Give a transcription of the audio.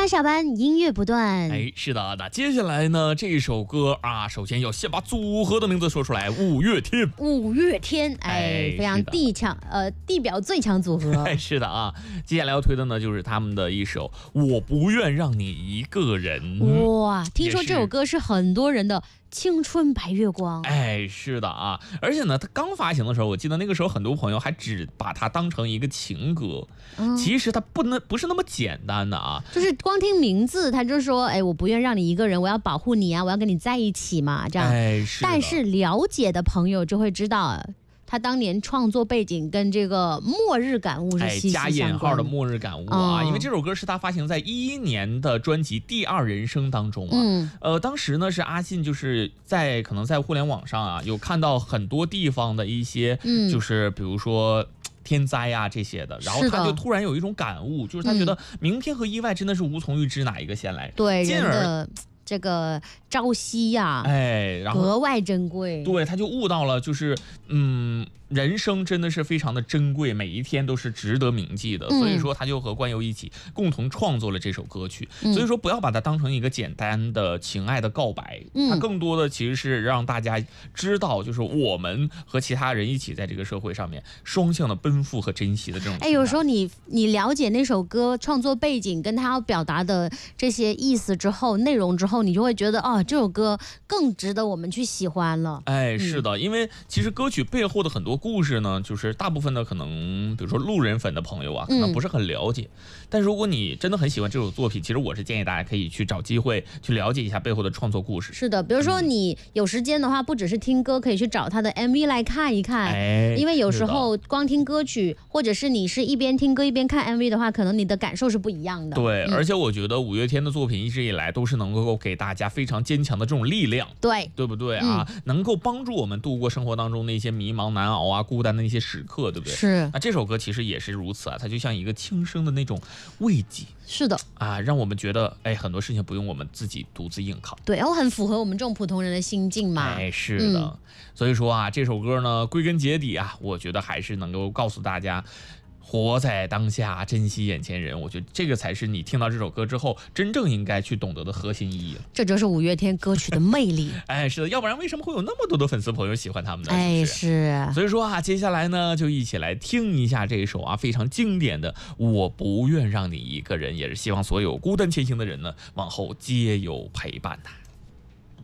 上下班，音乐不断。 哎，是的，那接下来呢，这首歌啊，首先要先把组合的名字说出来，五月天。 五月天，非常地表最强组合。 哎，是的啊，接下来要推的呢，就是他们的一首《我不愿让你一个人》。 哇，听说这首歌是很多人的青春白月光。 哎，是的啊，而且呢，它刚发行的时候，我记得那个时候很多朋友还只把它当成一个情歌，其实它不是那么简单的啊。 就是光听名字，他就说，我不愿让你一个人，我要保护你啊，我要跟你在一起嘛，这样。但是了解的朋友就会知道，他当年创作背景跟这个末日感悟是息息相关。 加引号的末日感悟啊，因为这首歌是他发行在2011年的专辑《第二人生》当中啊。当时呢是阿信就是可能在互联网上啊有看到很多地方的一些，就是比如说天灾啊这些的，然后他就突然有一种感悟，就是他觉得明天和意外真的是无从预知哪一个先来， 对，进而这个朝夕呀， 然后格外珍贵。 对，他就悟到了，就是人生真的是非常的珍贵，每一天都是值得铭记的。所以说，他就和冠佑一起共同创作了这首歌曲。所以说，不要把它当成一个简单的情爱的告白，它更多的其实是让大家知道，就是我们和其他人一起在这个社会上面双向的奔赴和珍惜的这种。 有时候你了解那首歌创作背景跟他要表达的这些意思之后，内容之后，你就会觉得这首歌更值得我们去喜欢了。 是的，因为其实歌曲背后的很多故事呢，就是大部分的可能，比如说路人粉的朋友啊，可能不是很了解。但如果你真的很喜欢这首作品，其实我是建议大家可以去找机会去了解一下背后的创作故事。 是的，比如说你有时间的话，不只是听歌，可以去找他的 MV 来看一看。因为有时候光听歌曲，或者是你是一边听歌一边看 MV 的话，可能你的感受是不一样的。 对，而且我觉得五月天的作品一直以来都是能够给大家非常坚强的这种力量，对不对啊？能够帮助我们度过生活当中那些迷茫难熬啊、孤单的那些时刻，对不对？ 是。 那这首歌其实也是如此啊，它就像一个轻声的那种慰藉。 是的啊，让我们觉得很多事情不用我们自己独自硬扛。 对，很符合我们这种普通人的心境嘛。 是的。所以说啊，这首歌呢，归根结底啊，我觉得还是能够告诉大家，活在当下，珍惜眼前人。我觉得这个才是你听到这首歌之后真正应该去懂得的核心意义了。 这就是五月天歌曲的魅力。 是的，要不然为什么会有那么多的粉丝朋友喜欢他们呢？ 是。所以说啊，接下来呢，就一起来听一下这一首啊非常经典的《我不愿让你一个人》，也是希望所有孤单前行的人呢，往后皆有陪伴呐。